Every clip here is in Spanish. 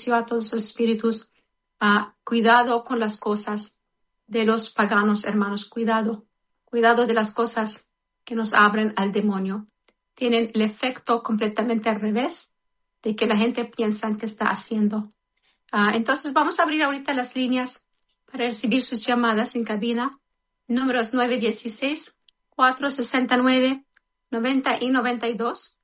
juicio a todos los espíritus. Cuidado con las cosas de los paganos, hermanos. Cuidado de las cosas que nos abren al demonio. Tienen el efecto completamente al revés de que la gente piensa que está haciendo. Entonces vamos a abrir ahorita las líneas para recibir sus llamadas en cabina. Números 916-469-90 y 92.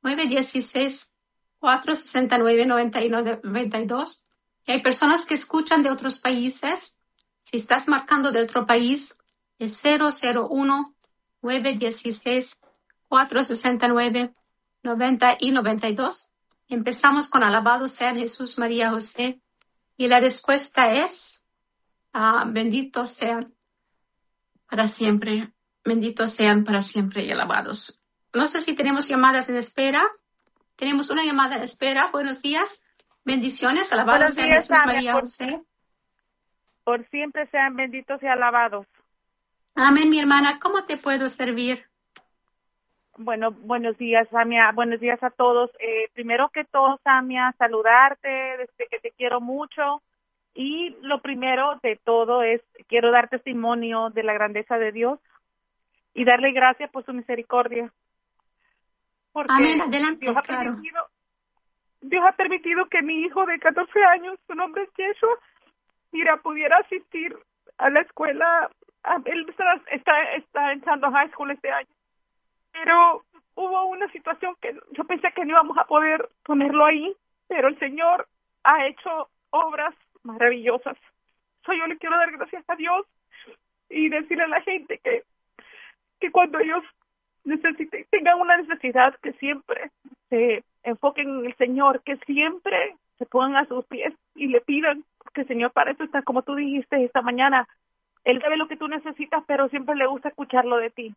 916-469-90 y 92. Y hay personas que escuchan de otros países. Si estás marcando de otro país, es 001-916-469-90 y 92. Empezamos con alabado sean Jesús, María, José. Y la respuesta es, benditos sean para siempre. Benditos sean para siempre y alabados. No sé si tenemos llamadas en espera. Tenemos una llamada en espera. Buenos días. Bendiciones. Alabados sean Jesús, María, José. Por siempre sean benditos y alabados. Amén, mi hermana. ¿Cómo te puedo servir? Bueno, buenos días, Samia. Buenos días a todos. Primero que todo, Samia, saludarte, desde que te quiero mucho. Y lo primero de todo es, quiero dar testimonio de la grandeza de Dios y darle gracias por su misericordia. Porque amén, adelante, Dios ha permitido que mi hijo de 14 años, su nombre es Yeshua, pudiera asistir a la escuela. Él está entrando a high school este año. Pero hubo una situación que yo pensé que no íbamos a poder ponerlo ahí, pero el Señor ha hecho obras maravillosas. Yo le quiero dar gracias a Dios y decirle a la gente que cuando ellos tengan una necesidad, que siempre se enfoquen en el Señor, que siempre se pongan a sus pies y le pidan, porque el Señor para eso está, como tú dijiste esta mañana. Él sabe lo que tú necesitas, pero siempre le gusta escucharlo de ti.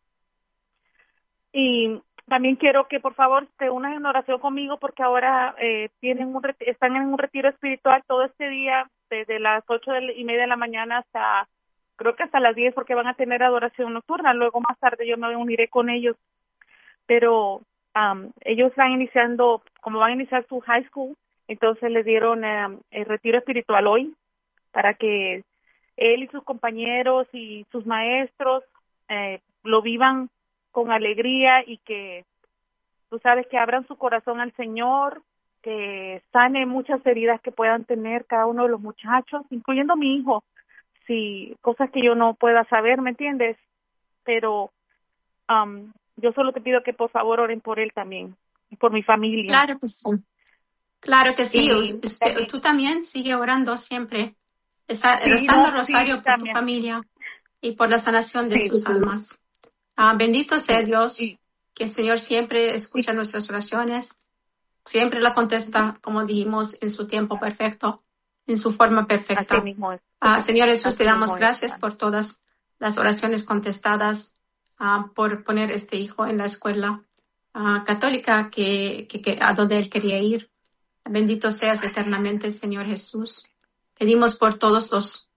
Y también quiero que por favor te unas en oración conmigo, porque ahora están en un retiro espiritual todo este día, desde las 8:30 de la mañana hasta, creo que hasta las 10, porque van a tener adoración nocturna. Luego más tarde yo me uniré con ellos. Pero ellos van a iniciar su high school, entonces les dieron el retiro espiritual hoy, para que él y sus compañeros y sus maestros lo vivan con alegría, y que tú sabes que abran su corazón al Señor, que sane muchas heridas que puedan tener cada uno de los muchachos, incluyendo mi hijo, si cosas que yo no pueda saber, ¿me entiendes? Pero yo solo te pido que por favor oren por él también, y por mi familia. Claro que sí. Claro que sí. Tú también sigue orando siempre. Rezando rosario por tu familia y por la sanación de sus almas. Bendito sea Dios, que el Señor siempre escucha nuestras oraciones, siempre la contesta, como dijimos, en su tiempo perfecto, en su forma perfecta. Señor Jesús, te damos gracias por todas las oraciones contestadas, por poner este hijo en la escuela católica que a donde él quería ir. Bendito seas eternamente, Señor Jesús. Pedimos por todos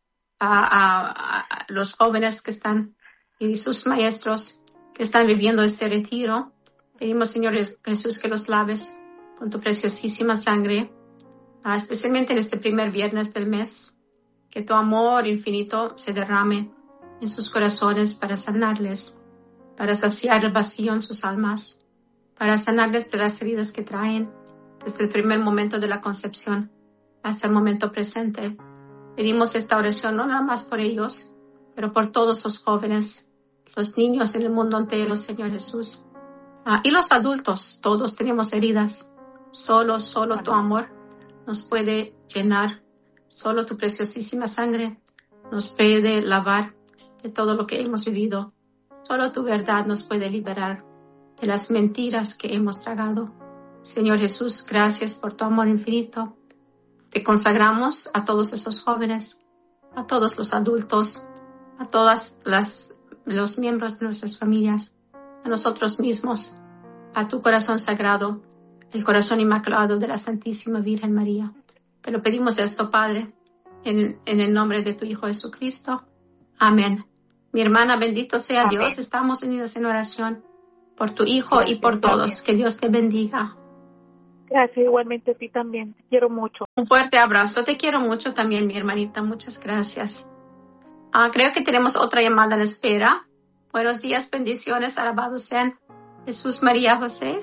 los jóvenes que están y sus maestros que están viviendo este retiro. Pedimos, Señor Jesús, que los laves con tu preciosísima sangre, especialmente en este primer viernes del mes, que tu amor infinito se derrame en sus corazones para sanarles, para saciar el vacío en sus almas, para sanarles de las heridas que traen desde el primer momento de la concepción hasta el momento presente. Pedimos esta oración no nada más por ellos, pero por todos los jóvenes, los niños en el mundo entero, Señor Jesús. Y los adultos, todos tenemos heridas. Solo tu amor nos puede llenar. Solo tu preciosísima sangre nos puede lavar de todo lo que hemos vivido. Solo tu verdad nos puede liberar de las mentiras que hemos tragado. Señor Jesús, gracias por tu amor infinito. Te consagramos a todos esos jóvenes, a todos los adultos, a todas los miembros de nuestras familias, a nosotros mismos, a tu corazón sagrado, el corazón inmaculado de la Santísima Virgen María. Te lo pedimos esto, Padre, en el nombre de tu Hijo Jesucristo. Amén. Mi hermana, bendito sea Amén. Dios. Estamos unidos en oración por tu Hijo y por todos. Que Dios te bendiga. Gracias, igualmente a ti también. Te quiero mucho. Un fuerte abrazo. Te quiero mucho también, mi hermanita. Muchas gracias. Creo que tenemos otra llamada en espera. Buenos días, bendiciones. Alabados sean Jesús, María, José.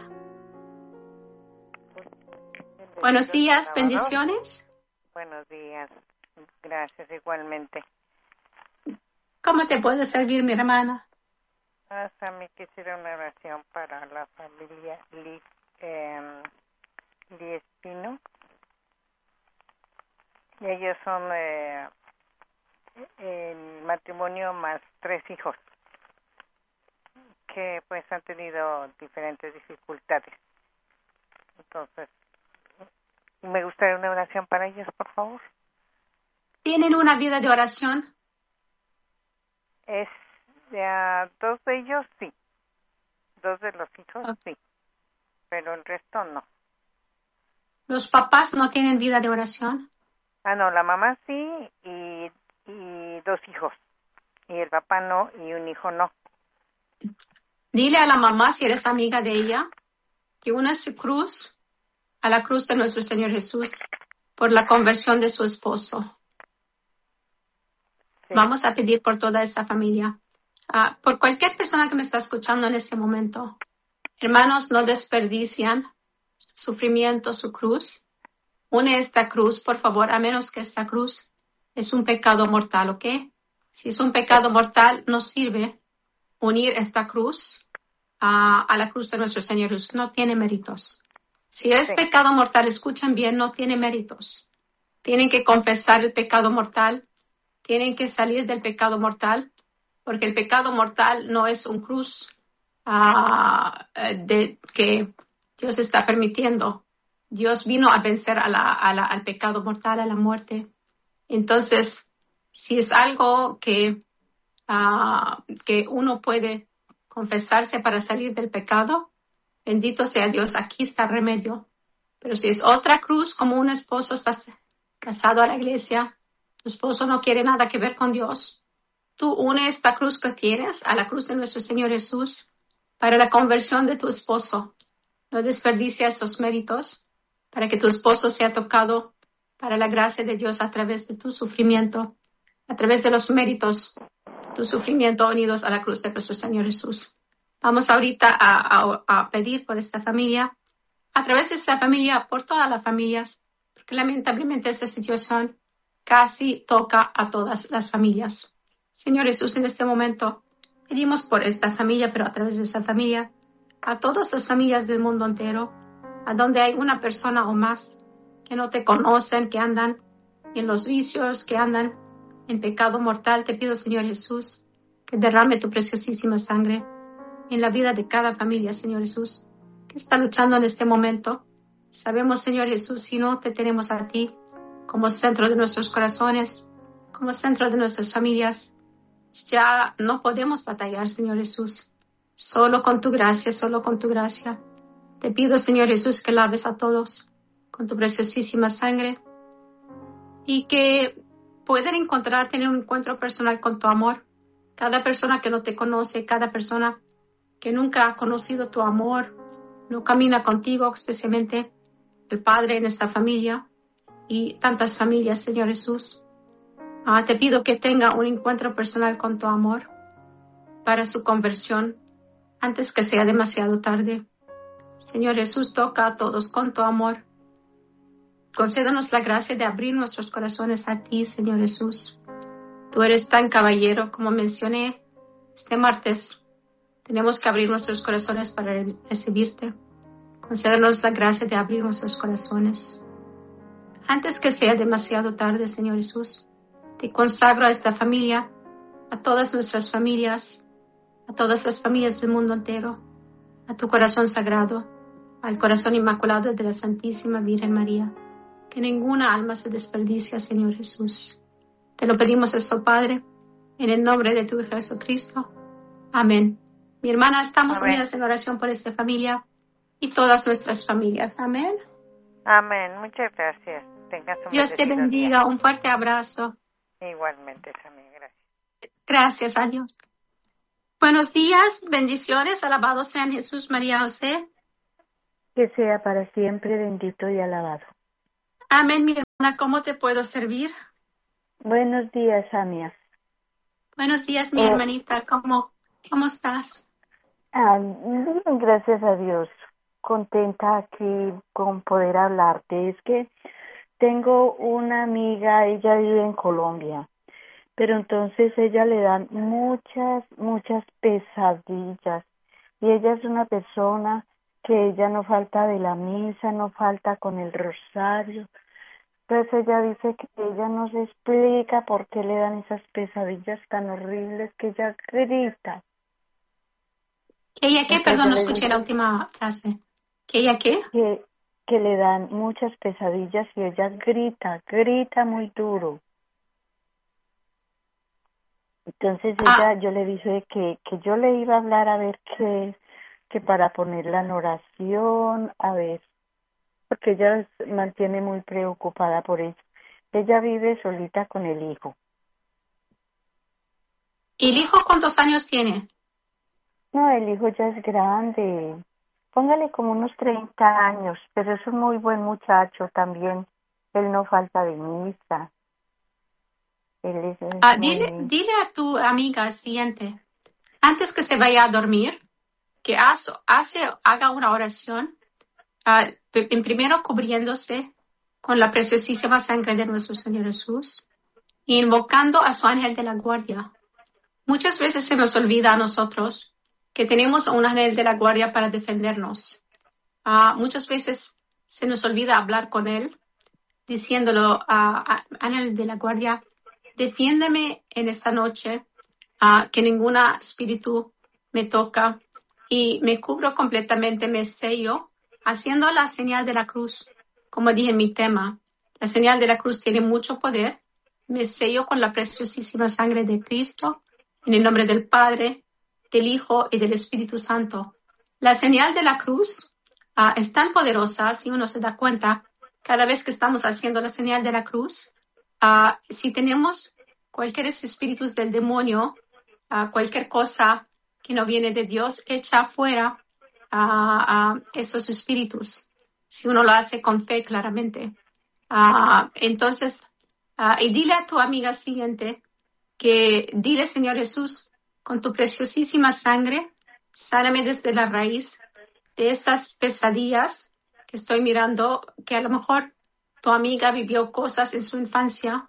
Buenos días, bendiciones. Buenos días. Gracias, igualmente. ¿Cómo te puedo servir, mi hermana? Hasta me quisiera una oración para la familia Lee Espino. Y ellos son el matrimonio más 3 hijos que pues han tenido diferentes dificultades. Entonces, me gustaría una oración para ellos, por favor. ¿Tienen una vida de oración? Es 2 de ellos sí, 2 de los hijos sí, pero el resto no. ¿Los papás no tienen vida de oración? No, la mamá sí y 2 hijos, y el papá no y un hijo no. Dile a la mamá, si eres amiga de ella, que una su cruz a la cruz de nuestro Señor Jesús por la conversión de su esposo. Sí. Vamos a pedir por toda esa familia. Por cualquier persona que me está escuchando en este momento, hermanos, no desperdician sufrimiento, su cruz. Une esta cruz, por favor, a menos que esta cruz es un pecado mortal, ¿ok? Si es un pecado mortal, no sirve unir esta cruz a la cruz de nuestro Señor Jesús. No tiene méritos. Si es pecado mortal, escuchen bien, no tiene méritos. Tienen que confesar el pecado mortal, tienen que salir del pecado mortal, porque el pecado mortal no es un cruz que Dios está permitiendo. Dios vino a vencer al pecado mortal, a la muerte. Entonces, si es algo que uno puede confesarse para salir del pecado, bendito sea Dios, aquí está el remedio. Pero si es otra cruz, como un esposo está casado a la iglesia, tu esposo no quiere nada que ver con Dios, tú une esta cruz que tienes a la cruz de nuestro Señor Jesús para la conversión de tu esposo. No desperdicia esos méritos para que tu esposo sea tocado para la gracia de Dios a través de tu sufrimiento, a través de los méritos, tu sufrimiento unidos a la cruz de nuestro Señor Jesús. Vamos ahorita a pedir por esta familia, a través de esta familia, por todas las familias, porque lamentablemente esta situación casi toca a todas las familias. Señor Jesús, en este momento pedimos por esta familia, pero a través de esta familia, a todas las familias del mundo entero, a donde hay una persona o más que no te conocen, que andan en los vicios, que andan en pecado mortal. Te pido, Señor Jesús, que derrame tu preciosísima sangre en la vida de cada familia, Señor Jesús, que está luchando en este momento. Sabemos, Señor Jesús, si no te tenemos a ti como centro de nuestros corazones, como centro de nuestras familias, ya no podemos batallar, Señor Jesús. Solo con tu gracia, solo con tu gracia. Te pido, Señor Jesús, que laves a todos con tu preciosísima sangre y que puedan tener un encuentro personal con tu amor. Cada persona que no te conoce, cada persona que nunca ha conocido tu amor, no camina contigo, especialmente el Padre en esta familia y tantas familias, Señor Jesús. Te pido que tenga un encuentro personal con tu amor para su conversión antes que sea demasiado tarde. Señor Jesús, toca a todos con tu amor. Concédanos la gracia de abrir nuestros corazones a ti, Señor Jesús. Tú eres tan caballero, como mencioné este martes. Tenemos que abrir nuestros corazones para recibirte. Concédanos la gracia de abrir nuestros corazones. Antes que sea demasiado tarde, Señor Jesús, te consagro a esta familia, a todas nuestras familias, a todas las familias del mundo entero, a tu corazón sagrado, al corazón inmaculado de la Santísima Virgen María. Que ninguna alma se desperdicia, Señor Jesús. Te lo pedimos esto, Padre, en el nombre de tu Hijo Jesucristo. Amén. Mi hermana, estamos unidas en oración por esta familia y todas nuestras familias. Amén. Amén. Muchas gracias. Dios te bendiga. Día. Un fuerte abrazo. Igualmente, también. Gracias. Gracias a Dios. Buenos días, bendiciones. Alabado sean Jesús, María, José. que sea para siempre bendito y alabado. Amén, mi hermana. ¿Cómo te puedo servir? Buenos días, Samia. Buenos días, mi hermanita. ¿Cómo estás? Bien, gracias a Dios. Contenta aquí con poder hablarte. Es que tengo una amiga, ella vive en Colombia, pero entonces ella le dan muchas pesadillas. Y ella es una persona que ella no falta de la misa, no falta con el rosario. Entonces ella dice que ella no se explica por qué le dan esas pesadillas tan horribles, que ella grita. ¿Que ella qué? Entonces Perdón, yo no le escuché digo la última frase. ¿Que ella qué? que le dan muchas pesadillas y ella grita muy duro. Entonces yo le dije que yo le iba a hablar a ver que para ponerla en oración, a ver, porque ella se mantiene muy preocupada por eso. Ella vive solita con el hijo. ¿Y el hijo cuántos años tiene? No, el hijo ya es grande. Póngale como unos 30 años, pero es un muy buen muchacho también. Él no falta de misa. Él es muy... Dile a tu amiga siguiente, antes que se vaya a dormir, que haga una oración, en primero cubriéndose con la preciosísima sangre de nuestro Señor Jesús y invocando a su ángel de la guardia. Muchas veces se nos olvida a nosotros que tenemos un ángel de la guardia para defendernos. Muchas veces se nos olvida hablar con él, diciéndolo a ángel de la guardia, defiéndeme en esta noche, que ningún espíritu me toca, y me cubro completamente, me sello, haciendo la señal de la cruz. Como dije en mi tema, la señal de la cruz tiene mucho poder. Me sello con la preciosísima sangre de Cristo, en el nombre del Padre, del Hijo y del Espíritu Santo. La señal de la cruz es tan poderosa, si uno se da cuenta, cada vez que estamos haciendo la señal de la cruz, si tenemos cualquier espíritus del demonio, cualquier cosa que no viene de Dios, echa fuera a esos espíritus, si uno lo hace con fe claramente. Entonces, y dile a tu amiga siguiente que dile, Señor Jesús, con tu preciosísima sangre, sáname desde la raíz de esas pesadillas que estoy mirando, que a lo mejor tu amiga vivió cosas en su infancia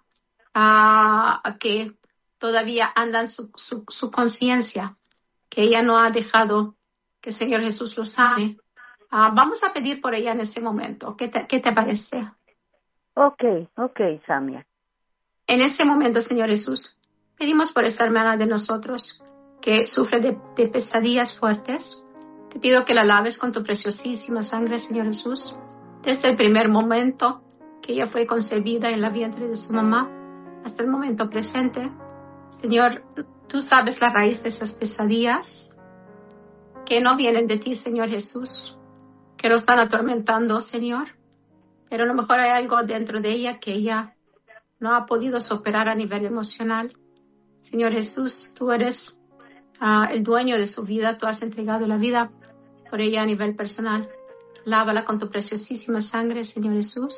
que todavía andan su conciencia, que ella no ha dejado que el Señor Jesús lo sane. Vamos a pedir por ella en este momento. ¿Qué te parece? Ok, Samia. En este momento, Señor Jesús, pedimos por esta hermana de nosotros que sufre de pesadillas fuertes. Te pido que la laves con tu preciosísima sangre, Señor Jesús, desde el primer momento que ella fue concebida en la vientre de su mamá hasta el momento presente. Señor, tú sabes la raíz de esas pesadillas que no vienen de ti, Señor Jesús, que lo están atormentando, Señor, pero a lo mejor hay algo dentro de ella que ella no ha podido superar a nivel emocional. Señor Jesús, tú eres el dueño de su vida, tú has entregado la vida por ella a nivel personal. Lávala con tu preciosísima sangre, Señor Jesús.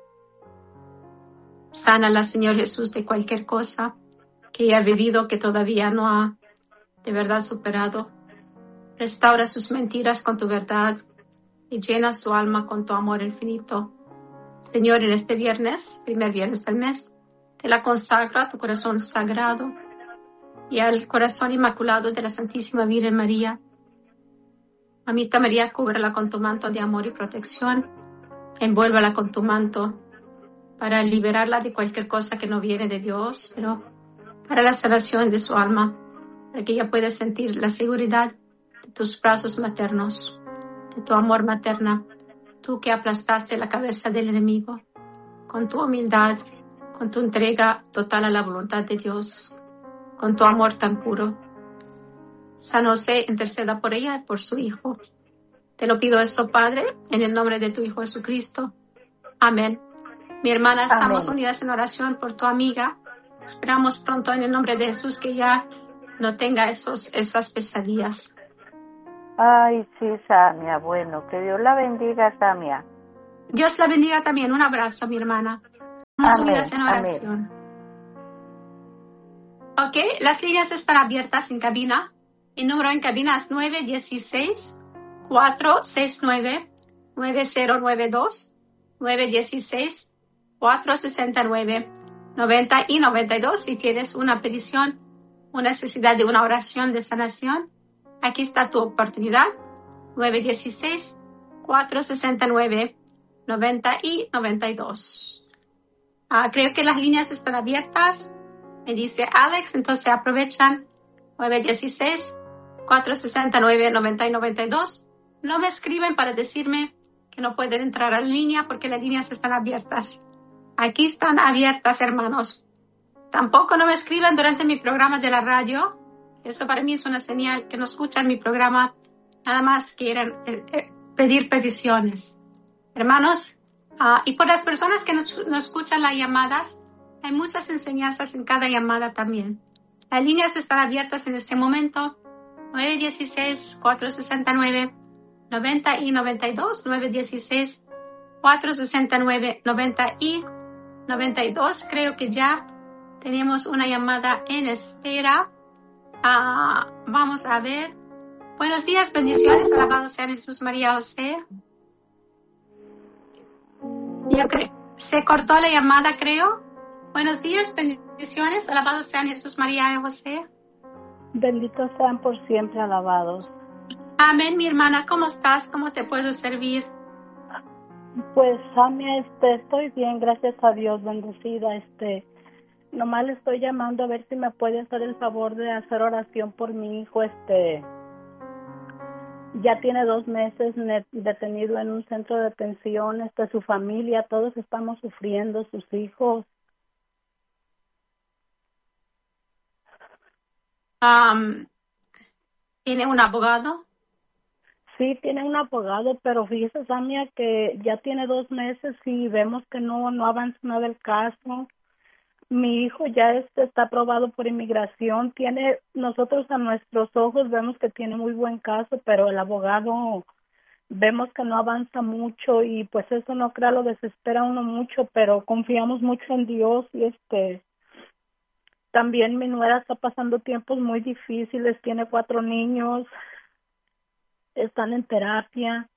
Sánala, Señor Jesús, de cualquier cosa que ella ha vivido que todavía no ha de verdad superado. Restaura sus mentiras con tu verdad y llena su alma con tu amor infinito. Señor, en este viernes, primer viernes del mes, te la consagro a tu corazón sagrado y al corazón inmaculado de la Santísima Virgen María. Mamita María, cúbrela con tu manto de amor y protección. Envuélvala con tu manto para liberarla de cualquier cosa que no viene de Dios, pero para la sanación de su alma, para que ella pueda sentir la seguridad de tus brazos maternos, de tu amor materna, tú que aplastaste la cabeza del enemigo, con tu humildad, con tu entrega total a la voluntad de Dios, con tu amor tan puro. San José, interceda por ella y por su Hijo. Te lo pido eso, Padre, en el nombre de tu Hijo Jesucristo. Amén. Mi hermana, estamos unidas en oración por tu amiga. Esperamos pronto en el nombre de Jesús que ya no tenga esas pesadillas. Ay, sí, Samia. Bueno, que Dios la bendiga, Samia. Dios la bendiga también. Un abrazo, mi hermana. Vamos unidas en oración. Ok, las líneas están abiertas en cabina. El número en cabina es 916-469-9092. 916-469-90 y 92. Si tienes una petición, una necesidad de una oración de sanación, aquí está tu oportunidad. 916-469-90 y 92. Creo que las líneas están abiertas. Me dice Alex, entonces aprovechan 916-469-90 y 92. No me escriben para decirme que no pueden entrar a la línea porque las líneas están abiertas. Aquí están abiertas, hermanos. Tampoco no me escriban durante mi programa de la radio. Eso para mí es una señal que no escuchan mi programa. Nada más quieren pedir peticiones. Hermanos, y por las personas que no escuchan las llamadas, hay muchas enseñanzas en cada llamada también. Las líneas están abiertas en este momento. 916-469-90 y 92. 916-469-90 y 92. Creo que ya tenemos una llamada en espera. Vamos a ver. Buenos días, bendiciones. Alabado sea Jesús, María, José. Yo creo, se cortó la llamada, creo. Buenos días, bendiciones. Alabados sean Jesús, María y José. Benditos sean por siempre alabados. Amén, mi hermana. ¿Cómo estás? ¿Cómo te puedo servir? Pues, Samia, estoy bien, gracias a Dios, bendecida. Nomás le estoy llamando a ver si me puede hacer el favor de hacer oración por mi hijo. Ya tiene 2 meses detenido en un centro de detención. Su familia, todos estamos sufriendo, sus hijos. ¿Tiene un abogado? Sí, tiene un abogado, pero fíjese, Samia, que ya tiene 2 meses y vemos que no avanza nada el caso. Mi hijo ya está aprobado por inmigración. Nosotros a nuestros ojos vemos que tiene muy buen caso, pero el abogado vemos que no avanza mucho y pues eso no crea, lo desespera uno mucho, pero confiamos mucho en Dios y también mi nuera está pasando tiempos muy difíciles, tiene 4 niños, están en terapia.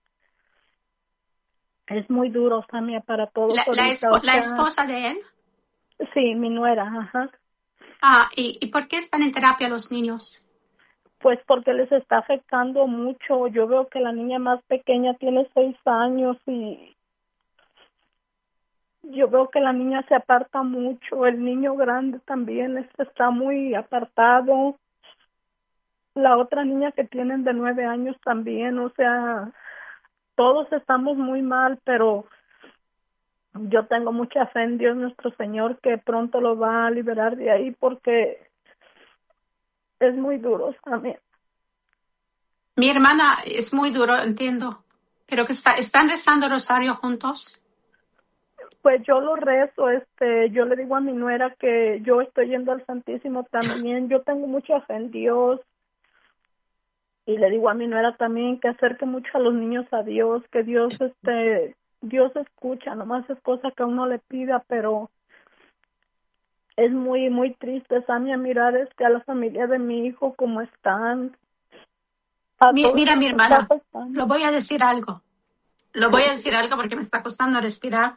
Es muy duro, Samia, para todos. La esposa de él. Sí, mi nuera, ajá. ¿Y por qué están en terapia los niños? Pues porque les está afectando mucho. Yo veo que la niña más pequeña tiene 6 años y yo veo que la niña se aparta mucho. El niño grande también está muy apartado. La otra niña que tienen de 9 años también, o sea, todos estamos muy mal, pero yo tengo mucha fe en Dios nuestro Señor que pronto lo va a liberar de ahí porque es muy duro también. Mi hermana, es muy duro, entiendo, pero que están rezando rosario juntos. Pues yo lo rezo, yo le digo a mi nuera que yo estoy yendo al Santísimo también, yo tengo mucha fe en Dios. Y le digo a mi nuera también que acerque mucho a los niños a Dios, que Dios escucha, nomás es cosa que a uno le pida, pero es muy, muy triste, Samia, mirar a la familia de mi hijo como están. Mira, mi hermana, lo voy a decir algo porque me está costando respirar.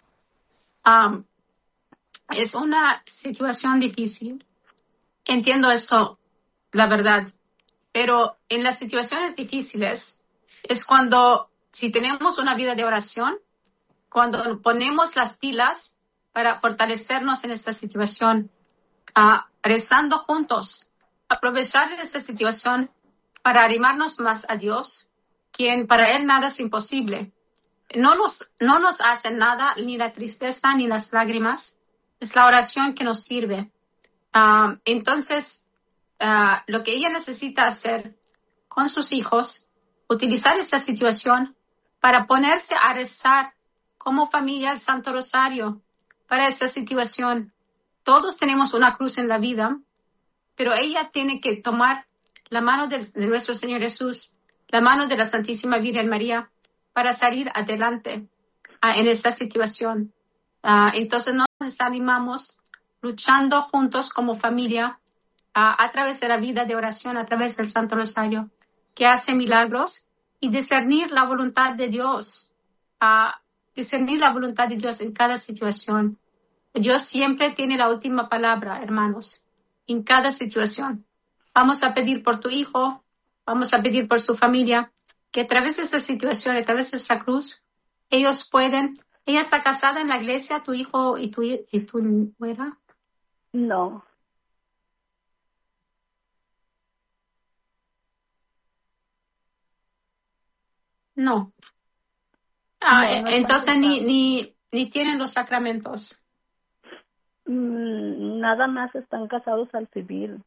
Es una situación difícil. Entiendo eso, la verdad. Pero en las situaciones difíciles es cuando, si tenemos una vida de oración, cuando ponemos las pilas para fortalecernos en esta situación, rezando juntos, aprovechar de esta situación para arrimarnos más a Dios, quien para Él nada es imposible. No nos hace nada, ni la tristeza, ni las lágrimas. Es la oración que nos sirve. Entonces, lo que ella necesita hacer con sus hijos, utilizar esta situación para ponerse a rezar como familia el Santo Rosario para esta situación. Todos tenemos una cruz en la vida, pero ella tiene que tomar la mano de nuestro Señor Jesús la mano de la Santísima Virgen María para salir adelante en esta situación. Entonces nos desanimamos luchando juntos como familia a través de la vida de oración, a través del Santo Rosario, que hace milagros, y discernir la voluntad de Dios, discernir la voluntad de Dios en cada situación. Dios siempre tiene la última palabra, hermanos, en cada situación. Vamos a pedir por tu hijo, vamos a pedir por su familia, que a través de esa situación, a través de esa cruz, ellos pueden. ¿Ella está casada en la iglesia, tu hijo y tu nuera? No. No. No, Entonces ni tienen los sacramentos. Nada más están casados al civil.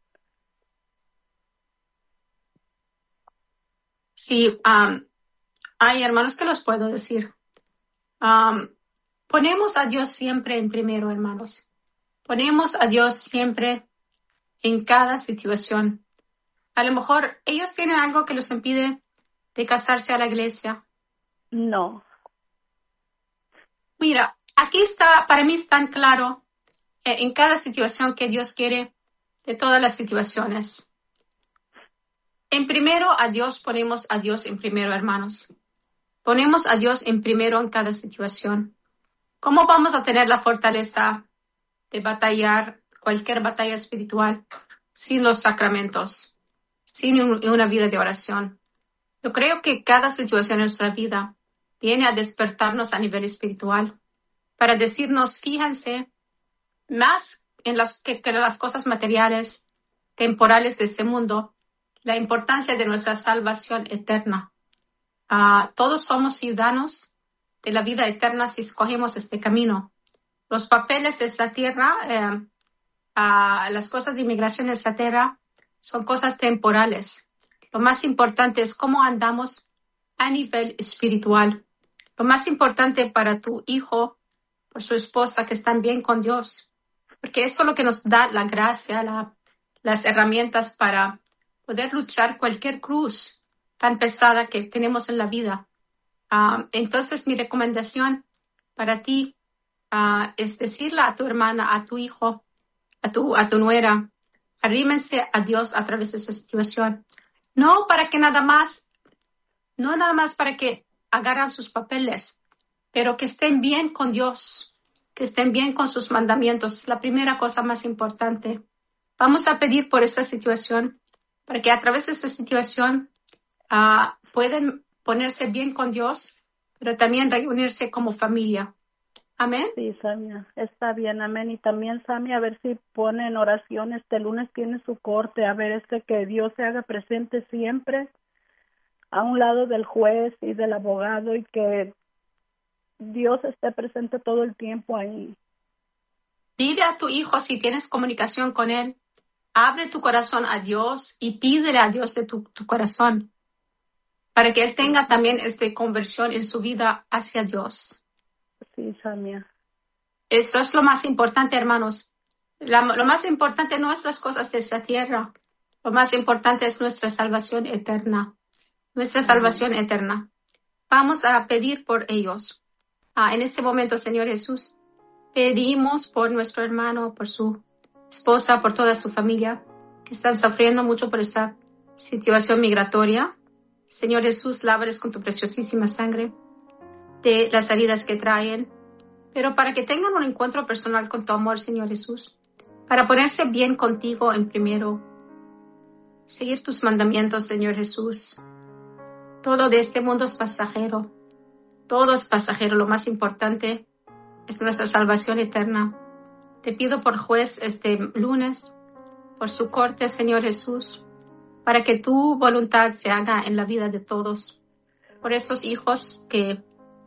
Sí, hay hermanos que los puedo decir. Ponemos a Dios siempre en primero, hermanos. Ponemos a Dios siempre en cada situación. A lo mejor ellos tienen algo que los impide de casarse a la iglesia. No. Mira, aquí está, para mí es tan claro en cada situación que Dios quiere de todas las situaciones. En primero a Dios, ponemos a Dios en primero, hermanos. Ponemos a Dios en primero en cada situación. ¿Cómo vamos a tener la fortaleza de batallar cualquier batalla espiritual sin los sacramentos, sin una vida de oración? Yo creo que cada situación en nuestra vida viene a despertarnos a nivel espiritual para decirnos, fíjense, más en que las cosas materiales, temporales de este mundo, la importancia de nuestra salvación eterna. Todos somos ciudadanos de la vida eterna si escogemos este camino. Los papeles de esta tierra, las cosas de inmigración de esta tierra, son cosas temporales. Lo más importante es cómo andamos a nivel espiritual. Lo más importante para tu hijo, por su esposa, que están bien con Dios. Porque eso es lo que nos da la gracia, las herramientas para poder luchar cualquier cruz tan pesada que tenemos en la vida. Entonces, mi recomendación para ti es decirle a tu hermana, a tu hijo, a tu nuera, arrímense a Dios a través de esa situación. No nada más para que agarran sus papeles, pero que estén bien con Dios, que estén bien con sus mandamientos. Es la primera cosa más importante. Vamos a pedir por esta situación, para que a través de esta situación pueden ponerse bien con Dios, pero también reunirse como familia. Amén. Sí, Samia, está bien, amén. Y también, Samia, a ver si ponen oración. Este lunes tiene su corte, a ver que Dios se haga presente siempre a un lado del juez y del abogado, y que Dios esté presente todo el tiempo ahí. Dile a tu hijo, si tienes comunicación con él, abre tu corazón a Dios y pídele a Dios de tu corazón, para que él tenga también esta conversión en su vida hacia Dios. Sí, Samia. Eso es lo más importante, hermanos. Lo más importante no es las cosas de esta tierra. Lo más importante es nuestra salvación eterna. Nuestra salvación eterna. Vamos a pedir por ellos. En este momento, Señor Jesús, pedimos por nuestro hermano, por su esposa, por toda su familia, que están sufriendo mucho por esta situación migratoria. Señor Jesús, lávalos con tu preciosísima sangre de las heridas que traen, pero para que tengan un encuentro personal con tu amor, Señor Jesús, para ponerse bien contigo en primero, seguir tus mandamientos, Señor Jesús. Todo de este mundo es pasajero, todo es pasajero. Lo más importante es nuestra salvación eterna. Te pido por juez este lunes, por su corte, Señor Jesús, para que tu voluntad se haga en la vida de todos, por esos hijos que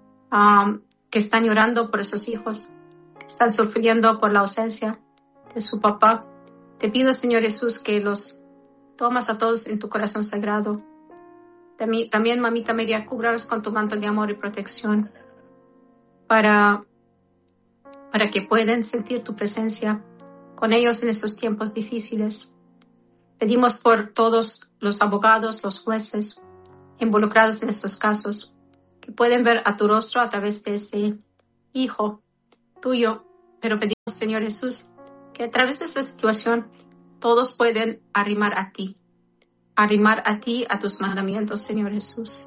están llorando, por esos hijos que están sufriendo por la ausencia de su papá. Te pido, Señor Jesús, que los tomas a todos en tu corazón sagrado. También, Mamita María, cúbralos con tu manto de amor y protección para que puedan sentir tu presencia con ellos en estos tiempos difíciles. Pedimos por todos los abogados, los jueces, involucrados en estos casos, que pueden ver a tu rostro a través de ese hijo tuyo. Pero pedimos, Señor Jesús, que a través de esta situación todos pueden arrimar a ti, a tus mandamientos, Señor Jesús.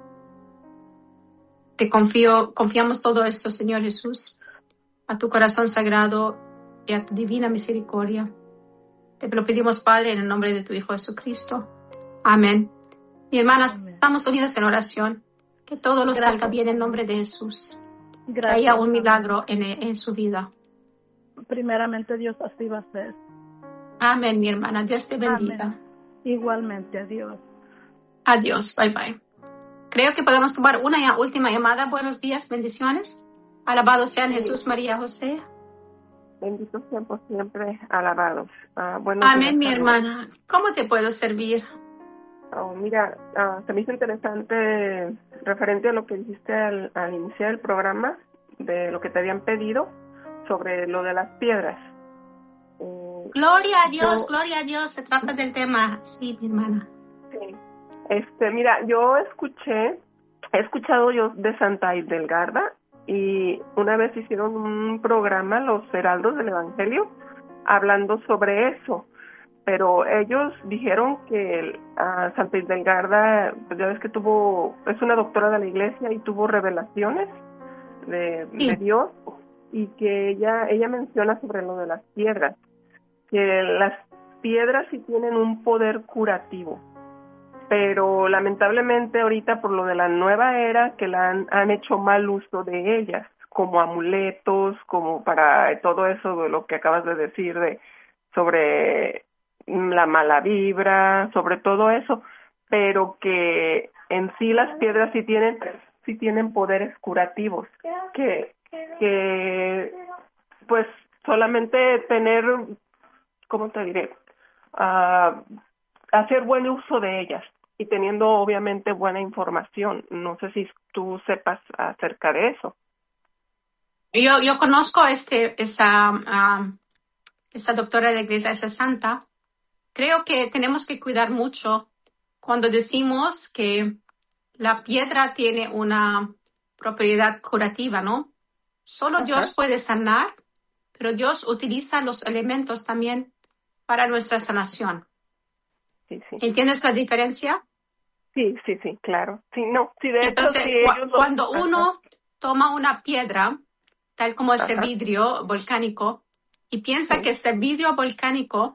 Te confiamos todo esto, Señor Jesús, a tu corazón sagrado y a tu divina misericordia. Te lo pedimos, Padre, en el nombre de tu Hijo Jesucristo. Amén. Mi hermana, Amén. estamos unidas en oración. Que todo lo salga bien en nombre de Jesús. Que haya un milagro en su vida. Primeramente, Dios, así va a ser. Amén, mi hermana. Dios te bendiga. Amén. Igualmente, adiós. Adiós. Bye, bye. Creo que podemos tomar una última llamada. Buenos días, bendiciones. Alabados sean Jesús, María, José. Benditos sean por siempre alabados. Buenos Amén, días, mi Carmen. hermana. ¿Cómo te puedo servir? Mira, se me hizo interesante referente a lo que dijiste al iniciar el programa, de lo que te habían pedido sobre lo de las piedras. Gloria a Dios, gloria a Dios. Se trata del tema. Sí, mi hermana. Sí. Mira, yo he escuchado yo de Santa Hildegarda, y una vez hicieron un programa, los Heraldos del Evangelio, hablando sobre eso. Pero ellos dijeron que Santa Hildegarda, pues ya ves que es una doctora de la iglesia y tuvo revelaciones de Dios, y que ella menciona sobre lo de las piedras, que las piedras sí tienen un poder curativo, pero lamentablemente ahorita por lo de la nueva era que han hecho mal uso de ellas, como amuletos, como para todo eso de lo que acabas de decir sobre la mala vibra, sobre todo eso, pero que en sí las piedras sí tienen poderes curativos, que pues solamente tener, ¿cómo te diré? Hacer buen uso de ellas y teniendo obviamente buena información. No sé si tú sepas acerca de eso. Yo conozco esa doctora de la iglesia, esa santa. Creo que tenemos que cuidar mucho cuando decimos que la piedra tiene una propiedad curativa, ¿no? Solo Ajá. Dios puede sanar, pero Dios utiliza los elementos también para nuestra sanación. Sí. ¿Entiendes la diferencia? Sí, claro. Sí, no, sí, de Entonces, hecho, sí, cuando uno toma una piedra, tal como ese Ajá. vidrio volcánico, y piensa Sí. que ese vidrio volcánico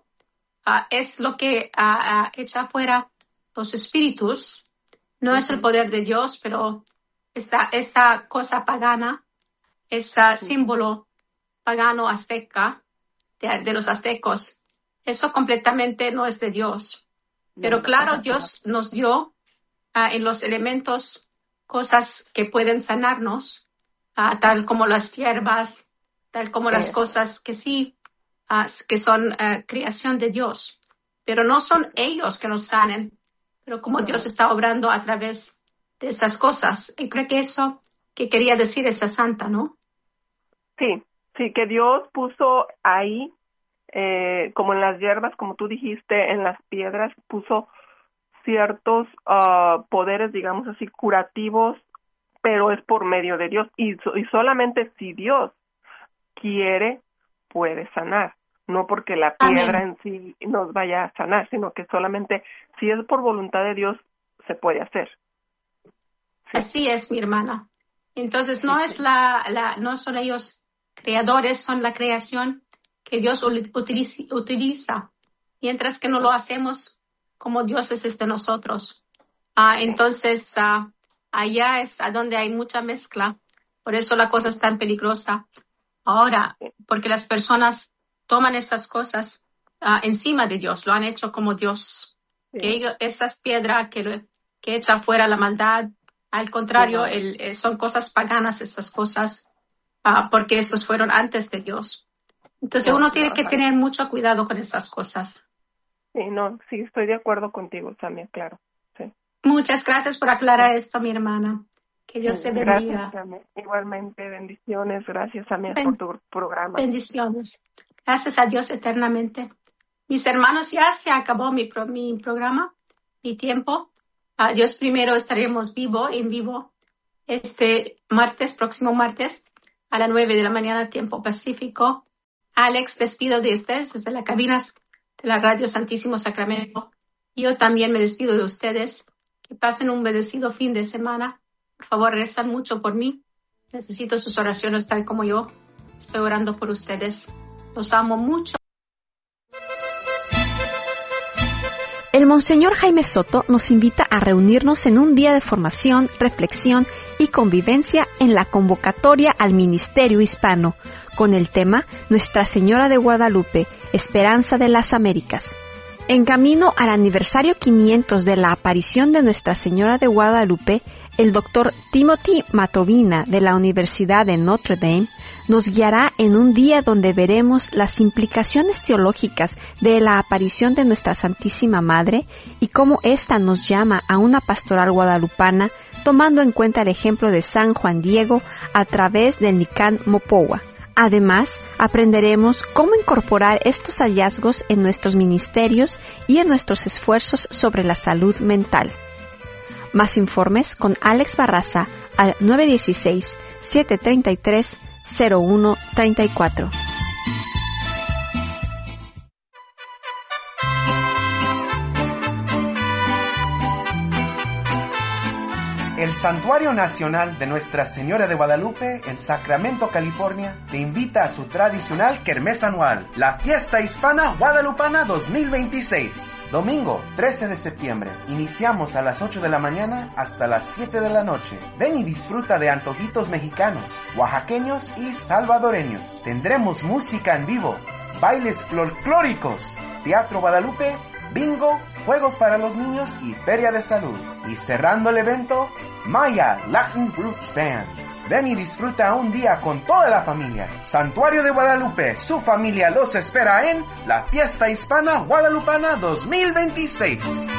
es lo que echa fuera los espíritus, no es el poder de Dios, pero esa cosa pagana, ese símbolo pagano azteca de los aztecos, eso completamente no es de Dios. Pero claro, Dios nos dio en los elementos cosas que pueden sanarnos, tal como las hierbas, tal como las cosas que sí, que son creación de Dios. Pero no son ellos que nos sanen, pero como Dios está obrando a través de esas cosas. Y creo que eso que quería decir esa santa, ¿no? Sí, que Dios puso ahí, como en las hierbas, como tú dijiste, en las piedras, puso ciertos poderes, digamos así, curativos, pero es por medio de Dios, y solamente si Dios quiere, puede sanar, no porque la piedra en sí nos vaya a sanar, sino que solamente si es por voluntad de Dios, se puede hacer. Sí. Así es, mi hermana. Entonces, no es no son ellos creadores, son la creación que Dios utiliza, mientras que no lo hacemos como Dios es de nosotros. Entonces, allá es a donde hay mucha mezcla. Por eso la cosa es tan peligrosa ahora, porque las personas toman estas cosas encima de Dios, lo han hecho como Dios. Sí. Que esas piedras que echa fuera la maldad, al contrario, son cosas paganas estas cosas, porque esos fueron antes de Dios. Entonces uno tiene que tener mucho cuidado con esas cosas. Sí, estoy de acuerdo contigo también, claro. Sí. Muchas gracias por aclarar esto, mi hermana. Que Dios te bendiga. Gracias, Amé. Igualmente, bendiciones. Gracias, Amé, por tu programa. Bendiciones. Gracias a Dios eternamente. Mis hermanos, ya se acabó mi programa, mi tiempo. Dios primero, estaremos en vivo, próximo martes, a las 9 de la mañana, tiempo pacífico. Alex, despido de ustedes desde las cabinas de la Radio Santísimo Sacramento. Yo también me despido de ustedes. Que pasen un bendecido fin de semana. Por favor, rezan mucho por mí. Necesito sus oraciones tal como yo estoy orando por ustedes. Los amo mucho. El Monseñor Jaime Soto nos invita a reunirnos en un día de formación, reflexión y convivencia en la convocatoria al Ministerio Hispano, con el tema Nuestra Señora de Guadalupe, Esperanza de las Américas. En camino al aniversario 500 de la aparición de Nuestra Señora de Guadalupe, el Dr. Timothy Matovina de la Universidad de Notre Dame nos guiará en un día donde veremos las implicaciones teológicas de la aparición de Nuestra Santísima Madre y cómo ésta nos llama a una pastoral guadalupana tomando en cuenta el ejemplo de San Juan Diego a través del Nican Mopowa. Además, aprenderemos cómo incorporar estos hallazgos en nuestros ministerios y en nuestros esfuerzos sobre la salud mental. Más informes con Alex Barraza al 916-733-0134. El Santuario Nacional de Nuestra Señora de Guadalupe en Sacramento, California, te invita a su tradicional kermés anual, la Fiesta Hispana Guadalupana 2026. Domingo 13 de septiembre. Iniciamos a las 8 de la mañana hasta las 7 de la noche. Ven y disfruta de antojitos mexicanos, oaxaqueños y salvadoreños. Tendremos música en vivo, bailes folclóricos, teatro Guadalupe, bingo, juegos para los niños y feria de salud. Y cerrando el evento, Maya Latin Roots Band. Ven y disfruta un día con toda la familia. Santuario de Guadalupe, su familia los espera en la Fiesta Hispana Guadalupana 2026.